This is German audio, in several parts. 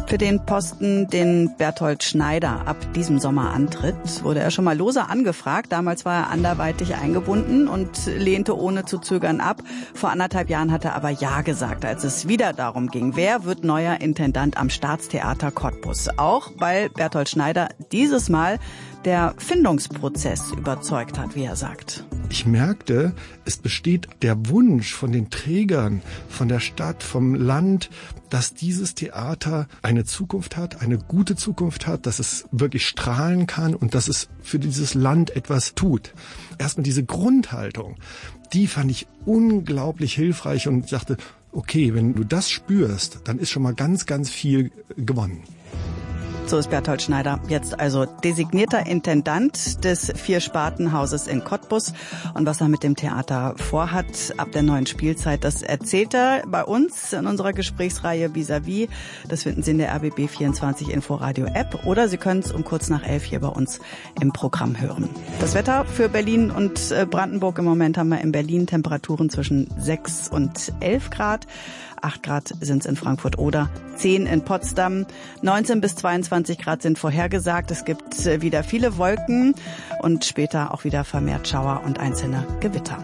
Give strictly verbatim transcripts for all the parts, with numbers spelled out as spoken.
Für den Posten, den Berthold Schneider ab diesem Sommer antritt, wurde er schon mal lose angefragt. Damals war er anderweitig eingebunden und lehnte ohne zu zögern ab. Vor anderthalb Jahren hat er aber Ja gesagt, als es wieder darum ging, wer wird neuer Intendant am Staatstheater Cottbus. Auch weil Berthold Schneider dieses Mal der Findungsprozess überzeugt hat, wie er sagt. Ich merkte, es besteht der Wunsch von den Trägern, von der Stadt, vom Land, dass dieses Theater eine Zukunft hat, eine gute Zukunft hat, dass es wirklich strahlen kann und dass es für dieses Land etwas tut. Erstmal diese Grundhaltung, die fand ich unglaublich hilfreich und sagte, okay, wenn du das spürst, dann ist schon mal ganz, ganz viel gewonnen. So ist Berthold Schneider jetzt also designierter Intendant des Vierspartenhauses in Cottbus. Und was er mit dem Theater vorhat ab der neuen Spielzeit, das erzählt er bei uns in unserer Gesprächsreihe Vis-à-vis. Das finden Sie in der R B B vierundzwanzig Inforadio App oder Sie können es um kurz nach elf hier bei uns im Programm hören. Das Wetter für Berlin und Brandenburg: Im Moment haben wir in Berlin Temperaturen zwischen sechs und elf Grad. acht Grad sind es in Frankfurt oder zehn in Potsdam. neunzehn bis zweiundzwanzig Grad sind vorhergesagt. Es gibt wieder viele Wolken und später auch wieder vermehrt Schauer und einzelne Gewitter.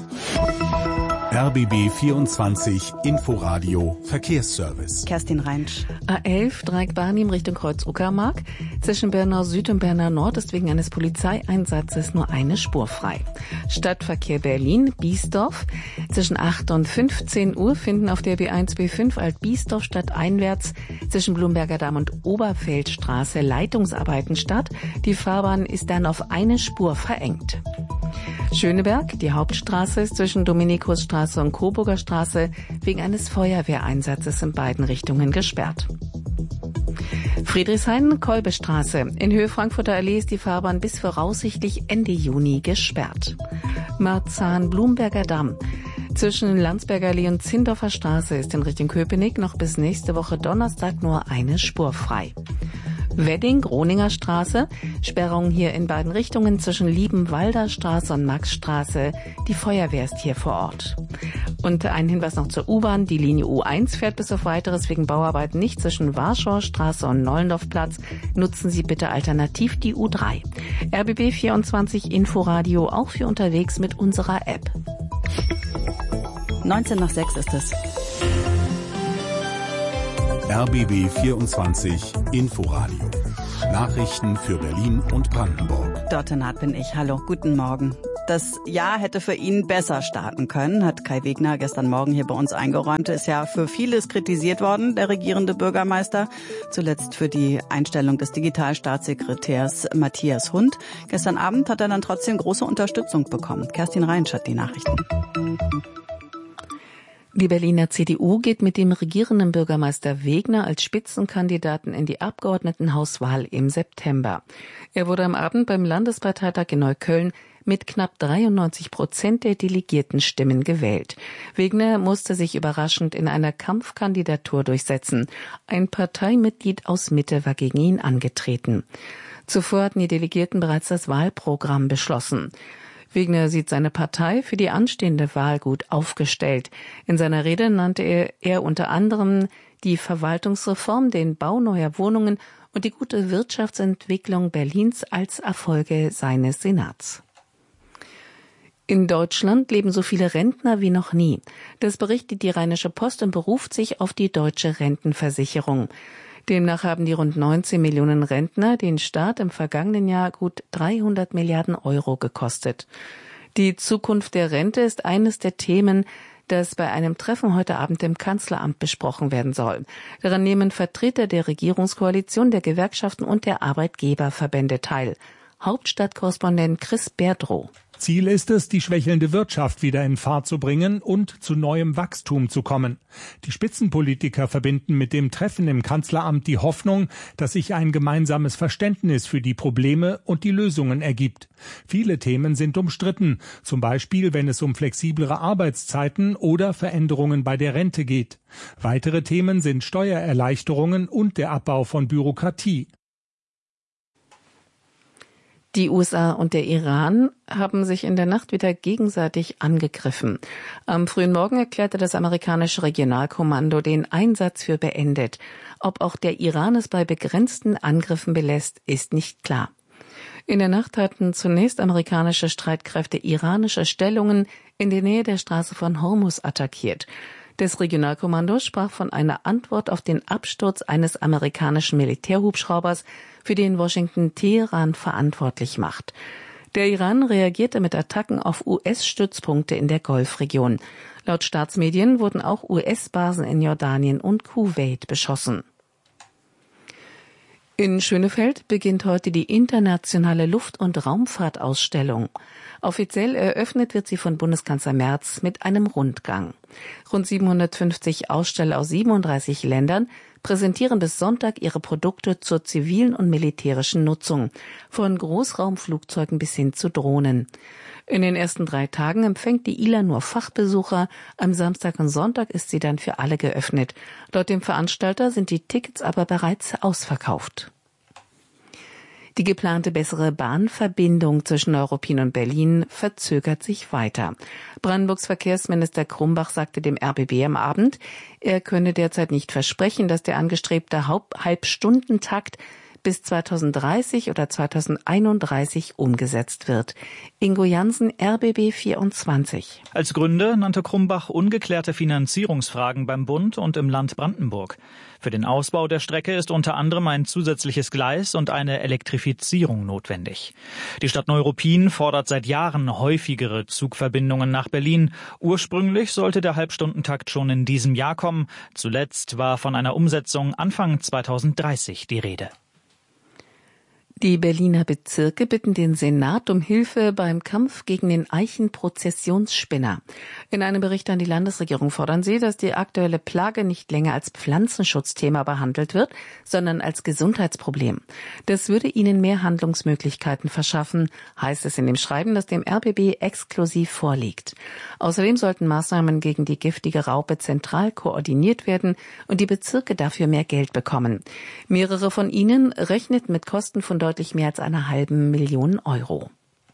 R B B vierundzwanzig Inforadio Verkehrsservice. Kerstin Reinsch. A elf Dreieck-Barnim Richtung Kreuz-Uckermark. Zwischen Bernau Süd und Bernau Nord ist wegen eines Polizeieinsatzes nur eine Spur frei. Stadtverkehr Berlin, Biesdorf. Zwischen acht und fünfzehn Uhr finden auf der B eins B fünf Alt-Biesdorf stadteinwärts zwischen Blumberger Damm und Oberfeldstraße Leitungsarbeiten statt. Die Fahrbahn ist dann auf eine Spur verengt. Schöneberg, die Hauptstraße ist zwischen Dominikusstraße und Coburger Straße wegen eines Feuerwehreinsatzes in beiden Richtungen gesperrt. Friedrichshain-Kolbestraße. In Höhe Frankfurter Allee ist die Fahrbahn bis voraussichtlich Ende Juni gesperrt. Marzahn-Blumberger Damm. Zwischen Landsberger Allee und Zindorfer Straße ist in Richtung Köpenick noch bis nächste Woche Donnerstag nur eine Spur frei. Wedding, Groninger Straße, Sperrung hier in beiden Richtungen zwischen Liebenwalder Straße und Maxstraße. Die Feuerwehr ist hier vor Ort. Und ein Hinweis noch zur U-Bahn. Die Linie U eins fährt bis auf Weiteres wegen Bauarbeiten nicht zwischen Warschauer Straße und Nollendorfplatz. Nutzen Sie bitte alternativ die U drei. R B B vierundzwanzig Inforadio auch für unterwegs mit unserer App. neunzehn nach sechs ist es. R B B vierundzwanzig Inforadio. Nachrichten für Berlin und Brandenburg. Dorte Naht bin ich. Hallo, guten Morgen. Das Jahr hätte für ihn besser starten können, hat Kai Wegner gestern Morgen hier bei uns eingeräumt. Ist ja für vieles kritisiert worden, der regierende Bürgermeister. Zuletzt für die Einstellung des Digitalstaatssekretärs Matthias Hund. Gestern Abend hat er dann trotzdem große Unterstützung bekommen. Kerstin Reinsch hat die Nachrichten. Die Berliner C D U geht mit dem regierenden Bürgermeister Wegner als Spitzenkandidaten in die Abgeordnetenhauswahl im September. Er wurde am Abend beim Landesparteitag in Neukölln mit knapp dreiundneunzig Prozent der Delegiertenstimmen gewählt. Wegner musste sich überraschend in einer Kampfkandidatur durchsetzen. Ein Parteimitglied aus Mitte war gegen ihn angetreten. Zuvor hatten die Delegierten bereits das Wahlprogramm beschlossen. Wegner sieht seine Partei für die anstehende Wahl gut aufgestellt. In seiner Rede nannte er, er unter anderem die Verwaltungsreform, den Bau neuer Wohnungen und die gute Wirtschaftsentwicklung Berlins als Erfolge seines Senats. In Deutschland leben so viele Rentner wie noch nie. Das berichtet die Rheinische Post und beruft sich auf die Deutsche Rentenversicherung. Demnach haben die rund neunzehn Millionen Rentner den Staat im vergangenen Jahr gut dreihundert Milliarden Euro gekostet. Die Zukunft der Rente ist eines der Themen, das bei einem Treffen heute Abend im Kanzleramt besprochen werden soll. Daran nehmen Vertreter der Regierungskoalition, der Gewerkschaften und der Arbeitgeberverbände teil. Hauptstadtkorrespondent Chris Berdrow. Ziel ist es, die schwächelnde Wirtschaft wieder in Fahrt zu bringen und zu neuem Wachstum zu kommen. Die Spitzenpolitiker verbinden mit dem Treffen im Kanzleramt die Hoffnung, dass sich ein gemeinsames Verständnis für die Probleme und die Lösungen ergibt. Viele Themen sind umstritten, zum Beispiel wenn es um flexiblere Arbeitszeiten oder Veränderungen bei der Rente geht. Weitere Themen sind Steuererleichterungen und der Abbau von Bürokratie. Die U S A und der Iran haben sich in der Nacht wieder gegenseitig angegriffen. Am frühen Morgen erklärte das amerikanische Regionalkommando den Einsatz für beendet. Ob auch der Iran es bei begrenzten Angriffen belässt, ist nicht klar. In der Nacht hatten zunächst amerikanische Streitkräfte iranische Stellungen in der Nähe der Straße von Hormuz attackiert. Das Regionalkommando sprach von einer Antwort auf den Absturz eines amerikanischen Militärhubschraubers, für den Washington Teheran verantwortlich macht. Der Iran reagierte mit Attacken auf U S-Stützpunkte in der Golfregion. Laut Staatsmedien wurden auch U S-Basen in Jordanien und Kuwait beschossen. In Schönefeld beginnt heute die internationale Luft- und Raumfahrtausstellung. Offiziell eröffnet wird sie von Bundeskanzler Merz mit einem Rundgang. Rund siebenhundertfünfzig Aussteller aus siebenunddreißig Ländern präsentieren bis Sonntag ihre Produkte zur zivilen und militärischen Nutzung, von Großraumflugzeugen bis hin zu Drohnen. In den ersten drei Tagen empfängt die I L A nur Fachbesucher, am Samstag und Sonntag ist sie dann für alle geöffnet. Laut dem Veranstalter sind die Tickets aber bereits ausverkauft. Die geplante bessere Bahnverbindung zwischen Neuruppin und Berlin verzögert sich weiter. Brandenburgs Verkehrsminister Krumbach sagte dem R B B am Abend, er könne derzeit nicht versprechen, dass der angestrebte Halbstundentakt bis zweitausenddreißig oder zweitausendeinunddreißig umgesetzt wird. Ingo Jansen, R B B vierundzwanzig. Als Gründe nannte Krumbach ungeklärte Finanzierungsfragen beim Bund und im Land Brandenburg. Für den Ausbau der Strecke ist unter anderem ein zusätzliches Gleis und eine Elektrifizierung notwendig. Die Stadt Neuruppin fordert seit Jahren häufigere Zugverbindungen nach Berlin. Ursprünglich sollte der Halbstundentakt schon in diesem Jahr kommen. Zuletzt war von einer Umsetzung Anfang zweitausenddreißig die Rede. Die Berliner Bezirke bitten den Senat um Hilfe beim Kampf gegen den Eichenprozessionsspinner. In einem Bericht an die Landesregierung fordern sie, dass die aktuelle Plage nicht länger als Pflanzenschutzthema behandelt wird, sondern als Gesundheitsproblem. Das würde ihnen mehr Handlungsmöglichkeiten verschaffen, heißt es in dem Schreiben, das dem R B B exklusiv vorliegt. Außerdem sollten Maßnahmen gegen die giftige Raupe zentral koordiniert werden und die Bezirke dafür mehr Geld bekommen. Mehrere von ihnen rechneten mit Kosten von deutlich mehr als einer halben Million Euro.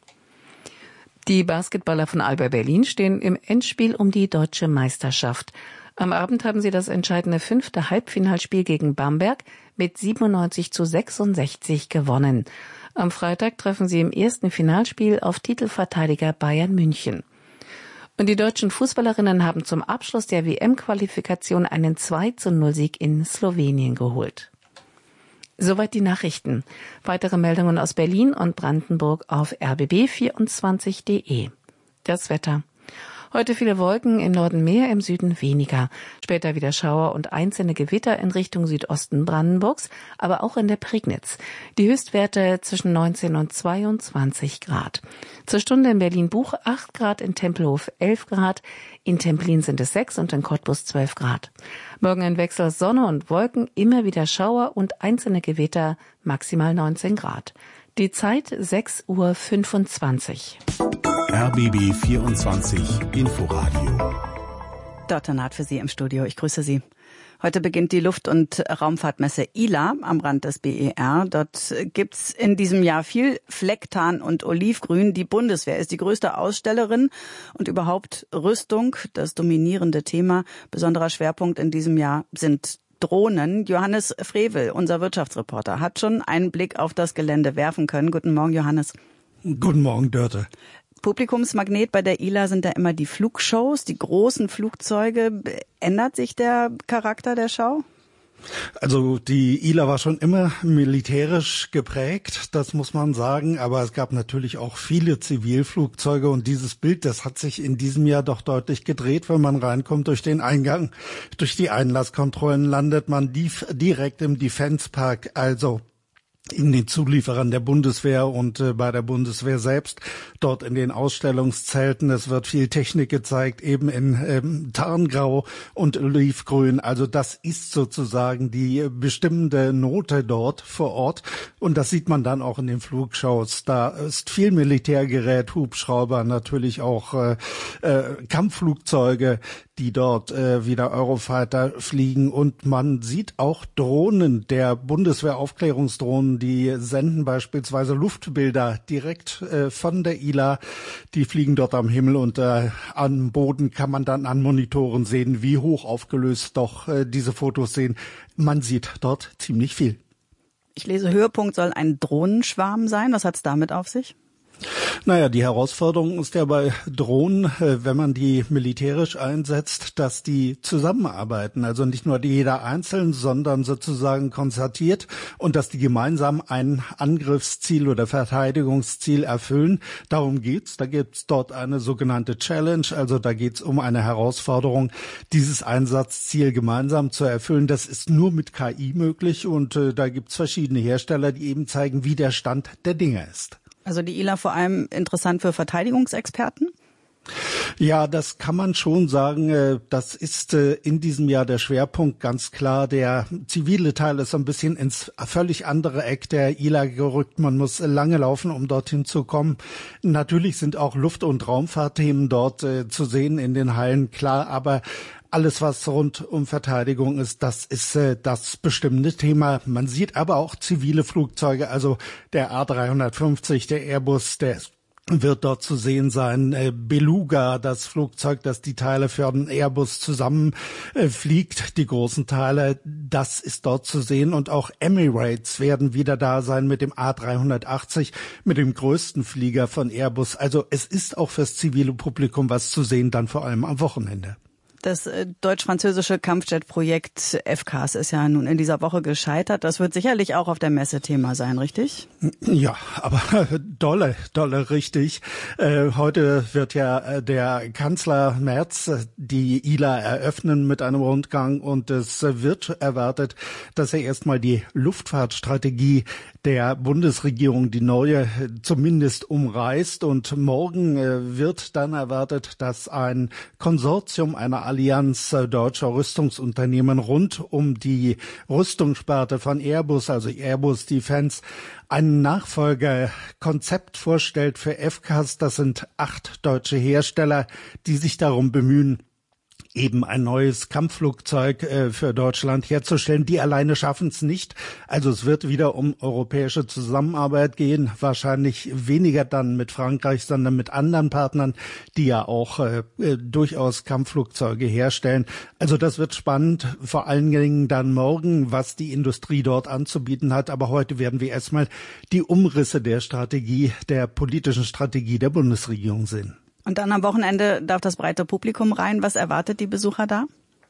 Die Basketballer von Alba Berlin stehen im Endspiel um die deutsche Meisterschaft. Am Abend haben sie das entscheidende fünfte Halbfinalspiel gegen Bamberg mit siebenundneunzig zu sechsundsechzig gewonnen. Am Freitag treffen sie im ersten Finalspiel auf Titelverteidiger Bayern München. Und die deutschen Fußballerinnen haben zum Abschluss der W M-Qualifikation einen zwei zu null Sieg in Slowenien geholt. Soweit die Nachrichten. Weitere Meldungen aus Berlin und Brandenburg auf r b b vierundzwanzig punkt de. Das Wetter. Heute viele Wolken, im Norden mehr, im Süden weniger. Später wieder Schauer und einzelne Gewitter in Richtung Südosten Brandenburgs, aber auch in der Prignitz. Die Höchstwerte zwischen neunzehn und zweiundzwanzig Grad. Zur Stunde in Berlin-Buch acht Grad, in Tempelhof elf Grad, in Templin sind es sechs und in Cottbus zwölf Grad. Morgen ein Wechsel aus Sonne und Wolken, immer wieder Schauer und einzelne Gewitter, maximal neunzehn Grad. Die Zeit sechs Uhr fünfundzwanzig. R B B vierundzwanzig Inforadio. Dr. Naht für Sie im Studio. Ich grüße Sie. Heute beginnt die Luft- und Raumfahrtmesse I L A am Rand des B E R. Dort gibt's in diesem Jahr viel Flecktarn und Olivgrün. Die Bundeswehr ist die größte Ausstellerin und überhaupt Rüstung, das dominierende Thema. Besonderer Schwerpunkt in diesem Jahr sind Drohnen. Johannes Frevel, unser Wirtschaftsreporter, hat schon einen Blick auf das Gelände werfen können. Guten Morgen, Johannes. Guten Morgen, Dörte. Publikumsmagnet bei der I L A sind ja immer die Flugshows, die großen Flugzeuge. Ändert sich der Charakter der Schau? Also die I L A war schon immer militärisch geprägt, das muss man sagen, aber es gab natürlich auch viele Zivilflugzeuge und dieses Bild, das hat sich in diesem Jahr doch deutlich gedreht. Wenn man reinkommt durch den Eingang, durch die Einlasskontrollen, landet man direkt im Defense Park, also in den Zulieferern der Bundeswehr und äh, bei der Bundeswehr selbst, dort in den Ausstellungszelten. Es wird viel Technik gezeigt, eben in ähm, Tarngrau und Olivgrün. Also das ist sozusagen die bestimmende Note dort vor Ort. Und das sieht man dann auch in den Flugshows. Da ist viel Militärgerät, Hubschrauber, natürlich auch äh, äh, Kampfflugzeuge. die dort äh, wieder Eurofighter fliegen. Und man sieht auch Drohnen der Bundeswehraufklärungsdrohnen, die senden beispielsweise Luftbilder direkt äh, von der I L A. Die fliegen dort am Himmel und äh, am Boden kann man dann an Monitoren sehen, wie hoch aufgelöst doch äh, diese Fotos sehen. Man sieht dort ziemlich viel. Ich lese, Höhepunkt soll ein Drohnenschwarm sein. Was hat's damit auf sich? Naja, die Herausforderung ist ja bei Drohnen, wenn man die militärisch einsetzt, dass die zusammenarbeiten. Also nicht nur jeder einzeln, sondern sozusagen konzertiert und dass die gemeinsam ein Angriffsziel oder Verteidigungsziel erfüllen. Darum geht's. Da gibt's dort eine sogenannte Challenge. Also da geht's um eine Herausforderung, dieses Einsatzziel gemeinsam zu erfüllen. Das ist nur mit K I möglich und äh, da gibt's verschiedene Hersteller, die eben zeigen, wie der Stand der Dinge ist. Also die I L A vor allem interessant für Verteidigungsexperten? Ja, das kann man schon sagen. Das ist in diesem Jahr der Schwerpunkt ganz klar. Der zivile Teil ist so ein bisschen ins völlig andere Eck der I L A gerückt. Man muss lange laufen, um dorthin zu kommen. Natürlich sind auch Luft- und Raumfahrtthemen dort zu sehen in den Hallen, klar, aber alles, was rund um Verteidigung ist, das ist äh, das bestimmende Thema. Man sieht aber auch zivile Flugzeuge, also der A dreihundertfünfzig, der Airbus, der wird dort zu sehen sein. Äh, Beluga, das Flugzeug, das die Teile für den Airbus zusammenfliegt, äh, die großen Teile, das ist dort zu sehen. Und auch Emirates werden wieder da sein mit dem A dreihundertachtzig, mit dem größten Flieger von Airbus. Also es ist auch fürs zivile Publikum was zu sehen, dann vor allem am Wochenende. Das deutsch-französische Kampfjet-Projekt F C A S ist ja nun in dieser Woche gescheitert. Das wird sicherlich auch auf der Messe Thema sein, richtig? Ja, aber dolle, dolle richtig. Äh, heute wird ja der Kanzler Merz die I L A eröffnen mit einem Rundgang und es wird erwartet, dass er erstmal die Luftfahrtstrategie der Bundesregierung, die neue, zumindest umreißt. Und morgen äh, wird dann erwartet, dass ein Konsortium einer Allianz äh, deutscher Rüstungsunternehmen rund um die Rüstungssparte von Airbus, also Airbus Defence, ein Nachfolgerkonzept vorstellt für F C A S. Das sind acht deutsche Hersteller, die sich darum bemühen, eben ein neues Kampfflugzeug äh, für Deutschland herzustellen. Die alleine schaffen es nicht. Also es wird wieder um europäische Zusammenarbeit gehen. Wahrscheinlich weniger dann mit Frankreich, sondern mit anderen Partnern, die ja auch äh, äh, durchaus Kampfflugzeuge herstellen. Also das wird spannend, vor allen Dingen dann morgen, was die Industrie dort anzubieten hat. Aber heute werden wir erstmal die Umrisse der Strategie, der politischen Strategie der Bundesregierung sehen. Und dann am Wochenende darf das breite Publikum rein. Was erwartet die Besucher da?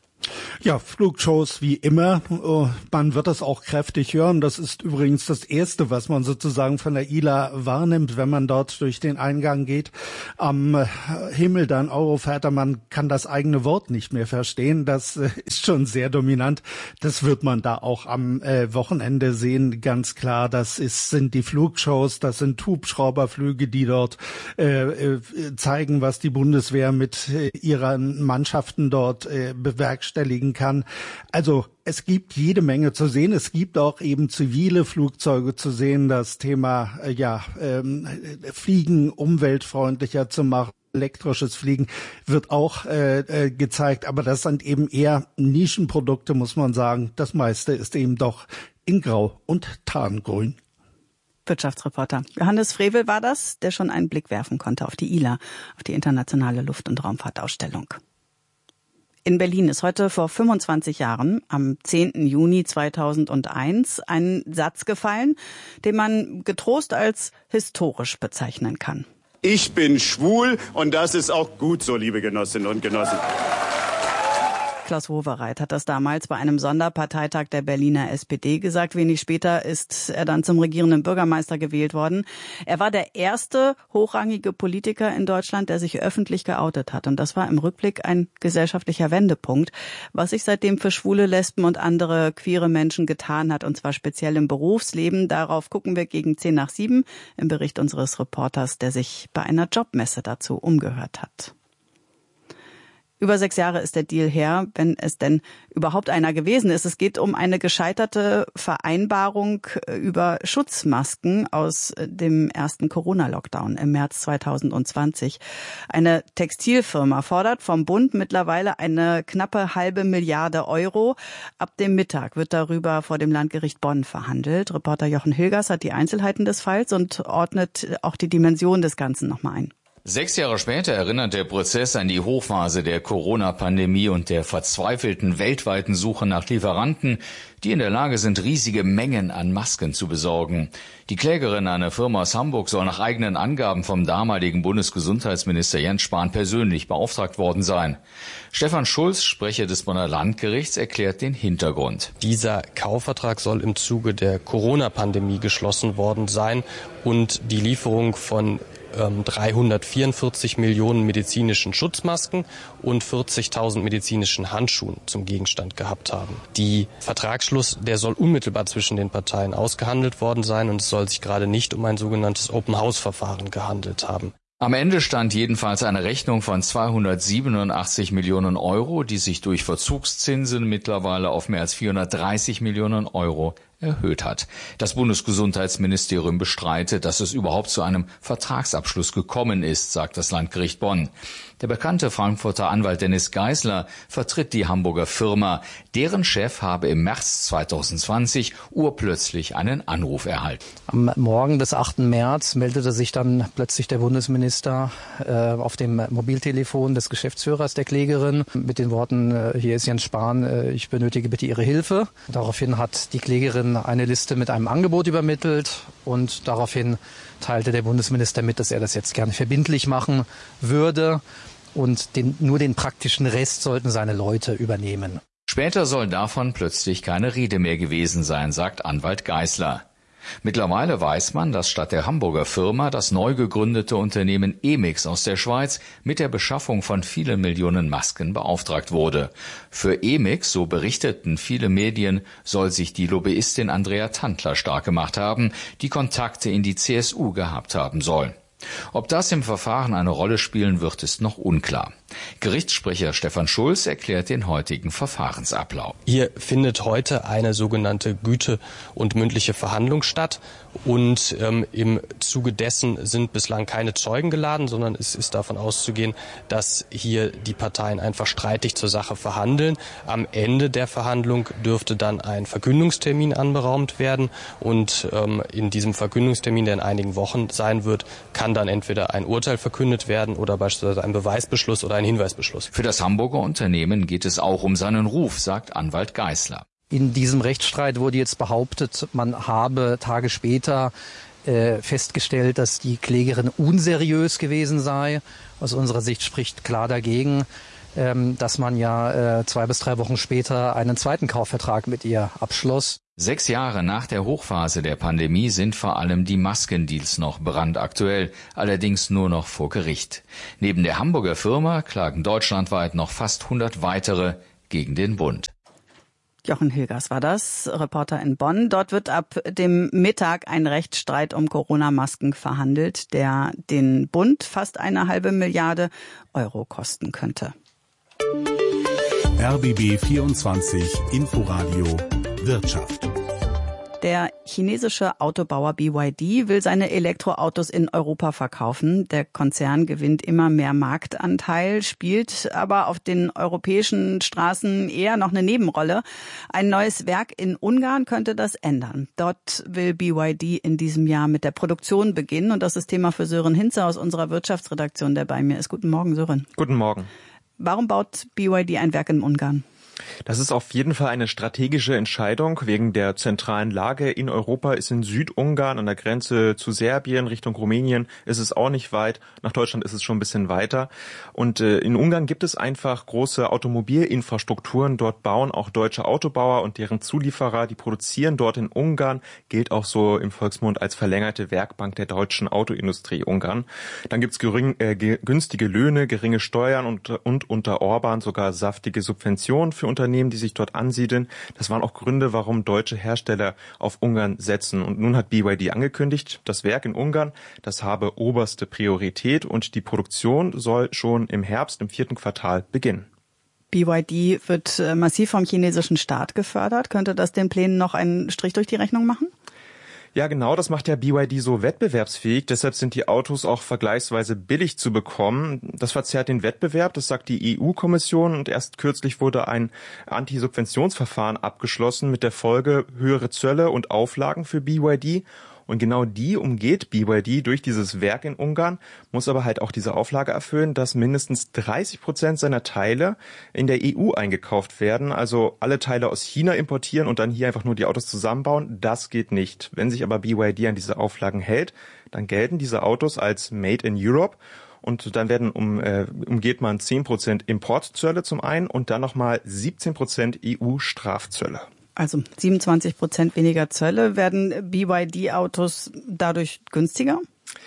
Ja, Flugshows wie immer. Man wird das auch kräftig hören. Das ist übrigens das Erste, was man sozusagen von der I L A wahrnimmt, wenn man dort durch den Eingang geht. Am Himmel dann Eurofighter, man kann das eigene Wort nicht mehr verstehen. Das ist schon sehr dominant. Das wird man da auch am Wochenende sehen, ganz klar. Das ist, sind die Flugshows, das sind Hubschrauberflüge, die dort äh, zeigen, was die Bundeswehr mit ihren Mannschaften dort äh, bewerkstelligt. Stellen kann. Also es gibt jede Menge zu sehen. Es gibt auch eben zivile Flugzeuge zu sehen. Das Thema äh, ja ähm, Fliegen umweltfreundlicher zu machen. Elektrisches Fliegen wird auch äh, äh, gezeigt. Aber das sind eben eher Nischenprodukte, muss man sagen. Das meiste ist eben doch in Grau und Tarngrün. Wirtschaftsreporter Johannes Frevel war das, der schon einen Blick werfen konnte auf die I L A, auf die internationale Luft- und Raumfahrtausstellung. In Berlin ist heute vor fünfundzwanzig Jahren, am zehnten Juni zweitausendeins, ein Satz gefallen, den man getrost als historisch bezeichnen kann. Ich bin schwul und das ist auch gut so, liebe Genossinnen und Genossen. Klaus Wowereit hat das damals bei einem Sonderparteitag der Berliner S P D gesagt. Wenig später ist er dann zum regierenden Bürgermeister gewählt worden. Er war der erste hochrangige Politiker in Deutschland, der sich öffentlich geoutet hat. Und das war im Rückblick ein gesellschaftlicher Wendepunkt, was sich seitdem für schwule, Lesben und andere queere Menschen getan hat, und zwar speziell im Berufsleben. Darauf gucken wir gegen zehn nach sieben im Bericht unseres Reporters, der sich bei einer Jobmesse dazu umgehört hat. Über sechs Jahre ist der Deal her, wenn es denn überhaupt einer gewesen ist. Es geht um eine gescheiterte Vereinbarung über Schutzmasken aus dem ersten Corona-Lockdown im März zweitausendzwanzig. Eine Textilfirma fordert vom Bund mittlerweile eine knappe halbe Milliarde Euro. Ab dem Mittag wird darüber vor dem Landgericht Bonn verhandelt. Reporter Jochen Hilgers hat die Einzelheiten des Falls und ordnet auch die Dimension des Ganzen nochmal ein. Sechs Jahre später erinnert der Prozess an die Hochphase der Corona-Pandemie und der verzweifelten weltweiten Suche nach Lieferanten, die in der Lage sind, riesige Mengen an Masken zu besorgen. Die Klägerin, eine Firma aus Hamburg, soll nach eigenen Angaben vom damaligen Bundesgesundheitsminister Jens Spahn persönlich beauftragt worden sein. Stefan Schulz, Sprecher des Bonner Landgerichts, erklärt den Hintergrund. Dieser Kaufvertrag soll im Zuge der Corona-Pandemie geschlossen worden sein und die Lieferung von dreihundertvierundvierzig Millionen medizinischen Schutzmasken und vierzigtausend medizinischen Handschuhen zum Gegenstand gehabt haben. Die Vertragsschluss, der soll unmittelbar zwischen den Parteien ausgehandelt worden sein und es soll sich gerade nicht um ein sogenanntes Open-House-Verfahren gehandelt haben. Am Ende stand jedenfalls eine Rechnung von zweihundertsiebenundachtzig Millionen Euro, die sich durch Verzugszinsen mittlerweile auf mehr als vierhundertdreißig Millionen Euro erhöht hat. Das Bundesgesundheitsministerium bestreitet, dass es überhaupt zu einem Vertragsabschluss gekommen ist, sagt das Landgericht Bonn. Der bekannte Frankfurter Anwalt Dennis Geisler vertritt die Hamburger Firma. Deren Chef habe im März zweitausendzwanzig urplötzlich einen Anruf erhalten. Am Morgen des achten März meldete sich dann plötzlich der Bundesminister äh, auf dem Mobiltelefon des Geschäftsführers der Klägerin mit den Worten, äh, hier ist Jens Spahn, äh, ich benötige bitte Ihre Hilfe. Daraufhin hat die Klägerin eine Liste mit einem Angebot übermittelt und daraufhin teilte der Bundesminister mit, dass er das jetzt gerne verbindlich machen würde und den, nur den praktischen Rest sollten seine Leute übernehmen. Später soll davon plötzlich keine Rede mehr gewesen sein, sagt Anwalt Geisler. Mittlerweile weiß man, dass statt der Hamburger Firma das neu gegründete Unternehmen Emix aus der Schweiz mit der Beschaffung von vielen Millionen Masken beauftragt wurde. Für Emix, so berichteten viele Medien, soll sich die Lobbyistin Andrea Tantler stark gemacht haben, die Kontakte in die C S U gehabt haben soll. Ob das im Verfahren eine Rolle spielen wird, ist noch unklar. Gerichtssprecher Stefan Schulz erklärt den heutigen Verfahrensablauf. Hier findet heute eine sogenannte Güte- und mündliche Verhandlung statt und ähm, im Zuge dessen sind bislang keine Zeugen geladen, sondern es ist davon auszugehen, dass hier die Parteien einfach streitig zur Sache verhandeln. Am Ende der Verhandlung dürfte dann ein Verkündungstermin anberaumt werden und ähm, in diesem Verkündungstermin, der in einigen Wochen sein wird, kann dann entweder ein Urteil verkündet werden oder beispielsweise ein Beweisbeschluss oder ein Hinweisbeschluss. Für das Hamburger Unternehmen geht es auch um seinen Ruf, sagt Anwalt Geisler. In diesem Rechtsstreit wurde jetzt behauptet, man habe Tage später äh, festgestellt, dass die Klägerin unseriös gewesen sei. Aus unserer Sicht spricht klar dagegen, ähm, dass man ja äh, zwei bis drei Wochen später einen zweiten Kaufvertrag mit ihr abschloss. Sechs Jahre nach der Hochphase der Pandemie sind vor allem die Maskendeals noch brandaktuell, allerdings nur noch vor Gericht. Neben der Hamburger Firma klagen deutschlandweit noch fast hundert weitere gegen den Bund. Jochen Hilgers war das, Reporter in Bonn. Dort wird ab dem Mittag ein Rechtsstreit um Corona-Masken verhandelt, der den Bund fast eine halbe Milliarde Euro kosten könnte. R B B vierundzwanzig Inforadio Wirtschaft. Der chinesische Autobauer B Y D will seine Elektroautos in Europa verkaufen. Der Konzern gewinnt immer mehr Marktanteil, spielt aber auf den europäischen Straßen eher noch eine Nebenrolle. Ein neues Werk in Ungarn könnte das ändern. Dort will B Y D in diesem Jahr mit der Produktion beginnen. Und das ist Thema für Sören Hinze aus unserer Wirtschaftsredaktion, der bei mir ist. Guten Morgen, Sören. Guten Morgen. Warum baut B Y D ein Werk in Ungarn? Das ist auf jeden Fall eine strategische Entscheidung. Wegen der zentralen Lage in Europa ist in Südungarn an der Grenze zu Serbien Richtung Rumänien ist es auch nicht weit. Nach Deutschland ist es schon ein bisschen weiter. Und äh, in Ungarn gibt es einfach große Automobilinfrastrukturen. Dort bauen auch deutsche Autobauer und deren Zulieferer, die produzieren dort in Ungarn, gilt auch so im Volksmund als verlängerte Werkbank der deutschen Autoindustrie Ungarn. Dann gibt's gering, äh, günstige Löhne, geringe Steuern und, und unter Orban sogar saftige Subventionen für chinesische Unternehmen, die sich dort ansiedeln. Das waren auch Gründe, warum deutsche Hersteller auf Ungarn setzen. Und nun hat B Y D angekündigt, das Werk in Ungarn, das habe oberste Priorität und die Produktion soll schon im Herbst, im vierten Quartal beginnen. B Y D wird massiv vom chinesischen Staat gefördert. Könnte das den Plänen noch einen Strich durch die Rechnung machen? Ja, genau, das macht ja B Y D so wettbewerbsfähig. Deshalb sind die Autos auch vergleichsweise billig zu bekommen. Das verzerrt den Wettbewerb, das sagt die E U-Kommission. Und erst kürzlich wurde ein Antisubventionsverfahren abgeschlossen mit der Folge höhere Zölle und Auflagen für B Y D. Und genau die umgeht B Y D durch dieses Werk in Ungarn, muss aber halt auch diese Auflage erfüllen, dass mindestens dreißig Prozent seiner Teile in der E U eingekauft werden. Also alle Teile aus China importieren und dann hier einfach nur die Autos zusammenbauen. Das geht nicht. Wenn sich aber B Y D an diese Auflagen hält, dann gelten diese Autos als Made in Europe. Und dann werden um, äh, umgeht man zehn Prozent Importzölle zum einen und dann nochmal siebzehn Prozent E U-Strafzölle. Also siebenundzwanzig Prozent weniger Zölle. Werden B Y D-Autos dadurch günstiger?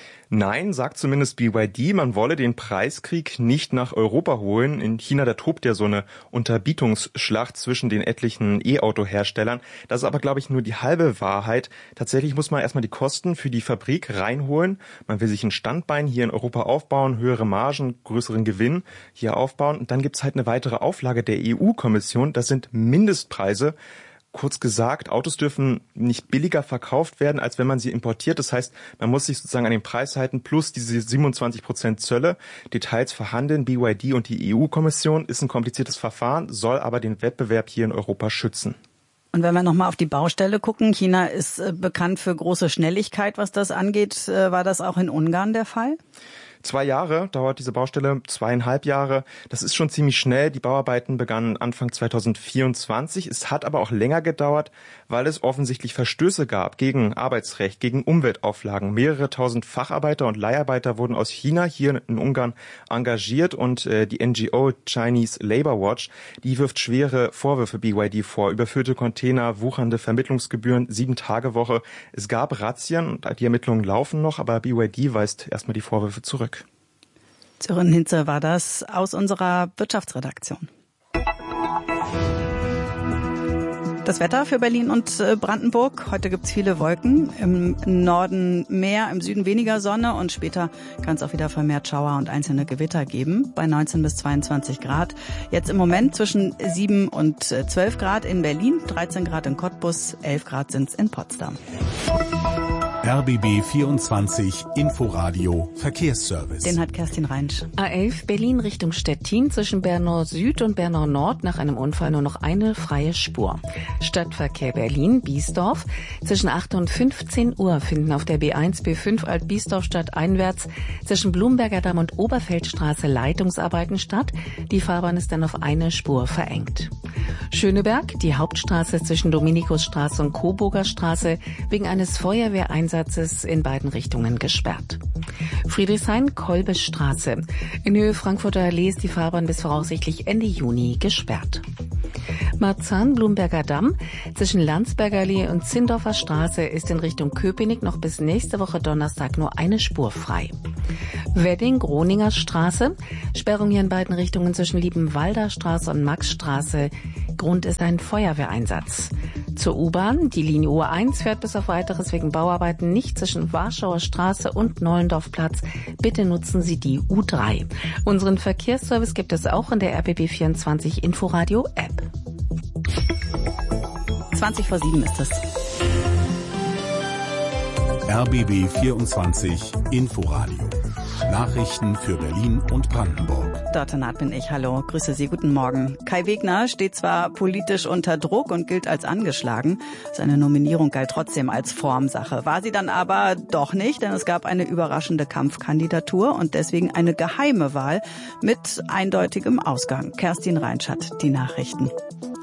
Nein, sagt zumindest B Y D, man wolle den Preiskrieg nicht nach Europa holen. In China, da tobt ja so eine Unterbietungsschlacht zwischen den etlichen E-Auto-Herstellern. Das ist aber, glaube ich, nur die halbe Wahrheit. Tatsächlich muss man erstmal die Kosten für die Fabrik reinholen. Man will sich ein Standbein hier in Europa aufbauen, höhere Margen, größeren Gewinn hier aufbauen. Und dann gibt's halt eine weitere Auflage der E U-Kommission. Das sind Mindestpreise. Kurz gesagt, Autos dürfen nicht billiger verkauft werden, als wenn man sie importiert. Das heißt, man muss sich sozusagen an den Preis halten, plus diese siebenundzwanzig Prozent Zölle. Details verhandeln B Y D und die E U-Kommission. Ist ein kompliziertes Verfahren, soll aber den Wettbewerb hier in Europa schützen. Und wenn wir nochmal auf die Baustelle gucken, China ist bekannt für große Schnelligkeit, was das angeht. War das auch in Ungarn der Fall? Zwei Jahre dauert diese Baustelle, zweieinhalb Jahre. Das ist schon ziemlich schnell. Die Bauarbeiten begannen Anfang zweitausendvierundzwanzig. Es hat aber auch länger gedauert, weil es offensichtlich Verstöße gab gegen Arbeitsrecht, gegen Umweltauflagen. Mehrere tausend Facharbeiter und Leiharbeiter wurden aus China hier in Ungarn engagiert und äh, die N G O Chinese Labour Watch, die wirft schwere Vorwürfe B Y D vor. Überfüllte Container, wuchernde Vermittlungsgebühren, Sieben-Tage-Woche. Es gab Razzien und die Ermittlungen laufen noch, aber B Y D weist erstmal die Vorwürfe zurück. Sören Hinze war das aus unserer Wirtschaftsredaktion. Das Wetter für Berlin und Brandenburg. Heute gibt's viele Wolken. Im Norden mehr, im Süden weniger Sonne und später kann es auch wieder vermehrt Schauer und einzelne Gewitter geben. Bei neunzehn bis zweiundzwanzig Grad. Jetzt im Moment zwischen sieben und zwölf Grad in Berlin, dreizehn Grad in Cottbus, elf Grad sind's in Potsdam. R B B vierundzwanzig Inforadio Verkehrsservice. Den hat Kerstin Reinsch. A elf Berlin Richtung Stettin zwischen Bernau Süd und Bernau Nord nach einem Unfall nur noch eine freie Spur. Stadtverkehr Berlin, Biesdorf. Zwischen acht und fünfzehn Uhr finden auf der B eins B fünf Alt-Biesdorf stadteinwärts zwischen Blumberger Damm und Oberfeldstraße Leitungsarbeiten statt. Die Fahrbahn ist dann auf eine Spur verengt. Schöneberg, die Hauptstraße zwischen Dominikusstraße und Coburger Straße wegen eines Feuerwehreinsatzes in beiden Richtungen gesperrt. Friedrichshain-Kolbestraße. In Höhe Frankfurter Allee ist die Fahrbahn bis voraussichtlich Ende Juni gesperrt. Marzahn-Blumberger Damm. Zwischen Landsberger Allee und Zindorfer Straße ist in Richtung Köpenick noch bis nächste Woche Donnerstag nur eine Spur frei. Wedding-Groninger Straße. Sperrung hier in beiden Richtungen zwischen Liebenwalder Straße und Maxstraße. Grund ist ein Feuerwehreinsatz. Zur U-Bahn. Die Linie U eins fährt bis auf Weiteres wegen Bauarbeiten nicht zwischen Warschauer Straße und Neulendorfplatz. Bitte nutzen Sie die U drei. Unseren Verkehrsservice gibt es auch in der R B B vierundzwanzig Inforadio App. zwanzig vor sieben ist es. R B B vierundzwanzig Inforadio. Nachrichten für Berlin und Brandenburg. Dort bin ich. Hallo, grüße Sie, guten Morgen. Kai Wegner steht zwar politisch unter Druck und gilt als angeschlagen. Seine Nominierung galt trotzdem als Formsache. War sie dann aber doch nicht, denn es gab eine überraschende Kampfkandidatur und deswegen eine geheime Wahl mit eindeutigem Ausgang. Kerstin Reinsch hat die Nachrichten.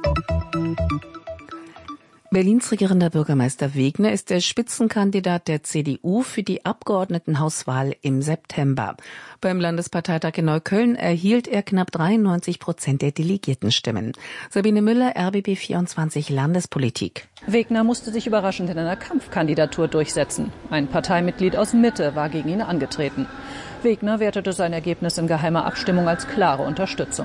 Berlins regierender Bürgermeister Wegner ist der Spitzenkandidat der C D U für die Abgeordnetenhauswahl im September. Beim Landesparteitag in Neukölln erhielt er knapp dreiundneunzig Prozent der Delegiertenstimmen. Sabine Müller, R B B vierundzwanzig Landespolitik. Wegner musste sich überraschend in einer Kampfkandidatur durchsetzen. Ein Parteimitglied aus Mitte war gegen ihn angetreten. Wegner wertete sein Ergebnis in geheimer Abstimmung als klare Unterstützung.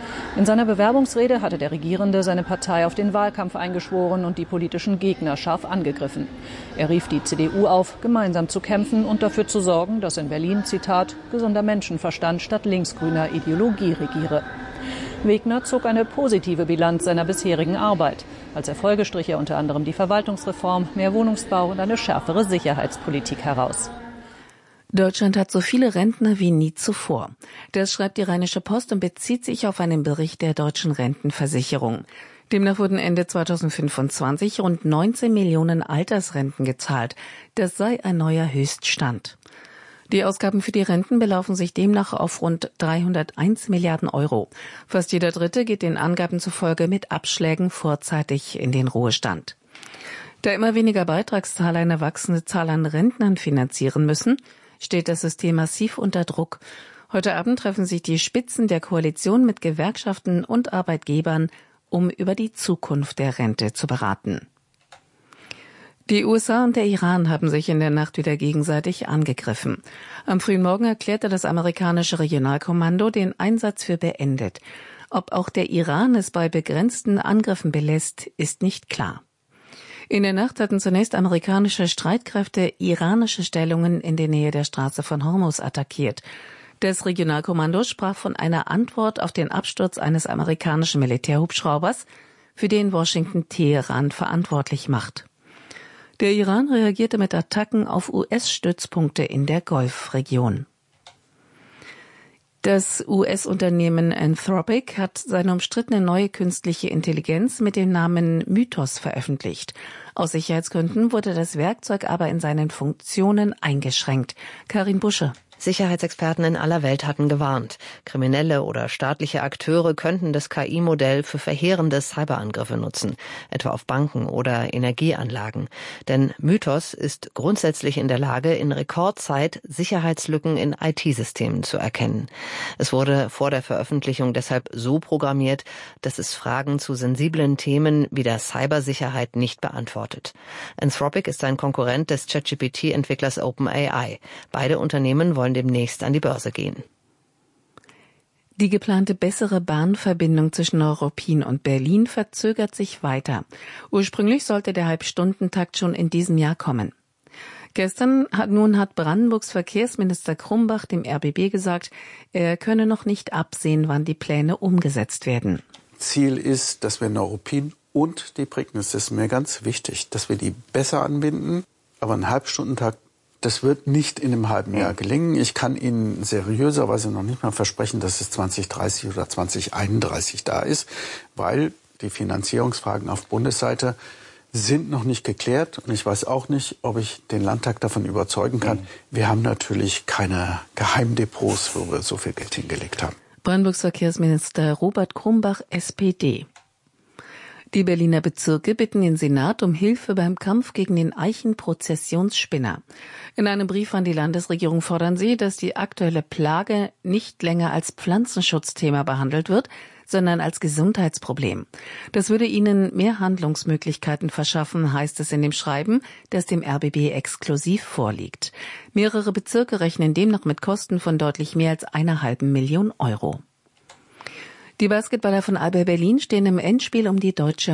In seiner Bewerbungsrede hatte der Regierende seine Partei auf den Wahlkampf eingeschworen und die politischen Gegner scharf angegriffen. Er rief die C D U auf, gemeinsam zu kämpfen und dafür zu sorgen, dass in Berlin, Zitat, gesunder Menschenverstand statt linksgrüner Ideologie regiere. Wegner zog eine positive Bilanz seiner bisherigen Arbeit. Als Erfolge strich er unter anderem die Verwaltungsreform, mehr Wohnungsbau und eine schärfere Sicherheitspolitik heraus. Deutschland hat so viele Rentner wie nie zuvor. Das schreibt die Rheinische Post und bezieht sich auf einen Bericht der Deutschen Rentenversicherung. Demnach wurden Ende zweitausendfünfundzwanzig rund neunzehn Millionen Altersrenten gezahlt. Das sei ein neuer Höchststand. Die Ausgaben für die Renten belaufen sich demnach auf rund dreihunderteins Milliarden Euro. Fast jeder Dritte geht den Angaben zufolge mit Abschlägen vorzeitig in den Ruhestand. Da immer weniger Beitragszahler eine wachsende Zahl an Rentnern finanzieren müssen, steht das System massiv unter Druck. Heute Abend treffen sich die Spitzen der Koalition mit Gewerkschaften und Arbeitgebern, um über die Zukunft der Rente zu beraten. Die U S A und der Iran haben sich in der Nacht wieder gegenseitig angegriffen. Am frühen Morgen erklärte das amerikanische Regionalkommando den Einsatz für beendet. Ob auch der Iran es bei begrenzten Angriffen belässt, ist nicht klar. In der Nacht hatten zunächst amerikanische Streitkräfte iranische Stellungen in der Nähe der Straße von Hormuz attackiert. Das Regionalkommando sprach von einer Antwort auf den Absturz eines amerikanischen Militärhubschraubers, für den Washington Teheran verantwortlich macht. Der Iran reagierte mit Attacken auf U S-Stützpunkte in der Golfregion. Das U S-Unternehmen Anthropic hat seine umstrittene neue künstliche Intelligenz mit dem Namen Mythos veröffentlicht. Aus Sicherheitsgründen wurde das Werkzeug aber in seinen Funktionen eingeschränkt. Karin Busche. Sicherheitsexperten in aller Welt hatten gewarnt. Kriminelle oder staatliche Akteure könnten das K I-Modell für verheerende Cyberangriffe nutzen, etwa auf Banken oder Energieanlagen. Denn Mythos ist grundsätzlich in der Lage, in Rekordzeit Sicherheitslücken in I T-Systemen zu erkennen. Es wurde vor der Veröffentlichung deshalb so programmiert, dass es Fragen zu sensiblen Themen wie der Cybersicherheit nicht beantwortet. Anthropic ist ein Konkurrent des ChatGPT-Entwicklers OpenAI. Beide Unternehmen wollen demnächst an die Börse gehen. Die geplante bessere Bahnverbindung zwischen Neuruppin und Berlin verzögert sich weiter. Ursprünglich sollte der Halbstundentakt schon in diesem Jahr kommen. Gestern hat nun hat Brandenburgs Verkehrsminister Krumbach dem R B B gesagt, er könne noch nicht absehen, wann die Pläne umgesetzt werden. Ziel ist, dass wir Neuruppin und die Prignitz, das ist mir ganz wichtig, dass wir die besser anbinden, aber ein Halbstundentakt, das wird nicht in einem halben Jahr gelingen. Ich kann Ihnen seriöserweise noch nicht mal versprechen, dass es zwanzig dreißig oder zwanzig einunddreißig da ist, weil die Finanzierungsfragen auf Bundesseite sind noch nicht geklärt. Und ich weiß auch nicht, ob ich den Landtag davon überzeugen kann. Wir haben natürlich keine Geheimdepots, wo wir so viel Geld hingelegt haben. Brandenburgs Verkehrsminister Robert Krumbach, S P D. Die Berliner Bezirke bitten den Senat um Hilfe beim Kampf gegen den Eichenprozessionsspinner. In einem Brief an die Landesregierung fordern sie, dass die aktuelle Plage nicht länger als Pflanzenschutzthema behandelt wird, sondern als Gesundheitsproblem. Das würde ihnen mehr Handlungsmöglichkeiten verschaffen, heißt es in dem Schreiben, das dem R B B exklusiv vorliegt. Mehrere Bezirke rechnen demnach mit Kosten von deutlich mehr als einer halben Million Euro. Die Basketballer von Alba Berlin stehen im Endspiel um die deutsche